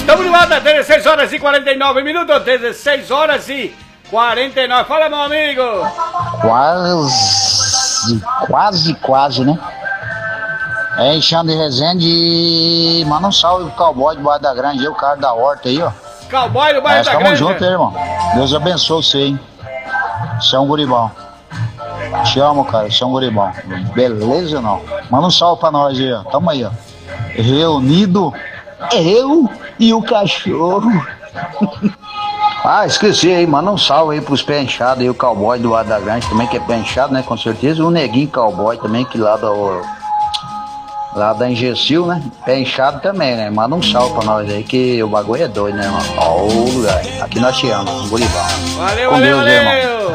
Estamos de volta, 16 horas e 49 minutos, 16 horas e 49. Fala, meu amigo. Quase, né? É enchendo de Resende, manda um salve pro cowboy do Bairro da Grande aí, o cara da horta aí, ó. Cowboy do Bairro da Grande. Tamo junto aí, irmão. Deus abençoe você, hein. Você é um guribão. Te amo, cara, você é um guribão. Beleza ou não? Manda um salve pra nós aí, ó. Tamo aí, ó. Reunido, eu e o cachorro. Esqueci aí, manda um salve aí pros pé inchados aí, o cowboy do Bairro da Grande também, que é pé inchado, né, com certeza. E o neguinho cowboy também, que lá da Engecil, né? Pé inchado também, né? Manda um salve pra nós aí, que o bagulho é doido, né, irmão? Ó, o lugar. Aqui nós te amamos, Guribão. Valeu, com valeu, Deus, valeu. Irmão.